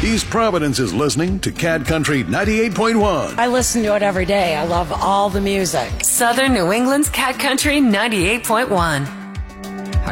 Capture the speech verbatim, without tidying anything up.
East Providence is listening to Cat Country ninety-eight point one. I listen to it every day. I love all the music. Southern New England's Cat Country ninety-eight point one.